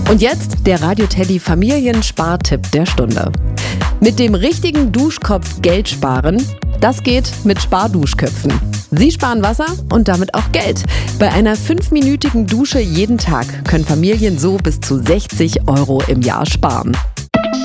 Und jetzt der Radio Teddy Familienspartipp der Stunde. Mit dem richtigen Duschkopf Geld sparen, das geht mit Sparduschköpfen. Sie sparen Wasser und damit auch Geld. Bei einer 5-minütigen Dusche jeden Tag können Familien so bis zu 60 € im Jahr sparen.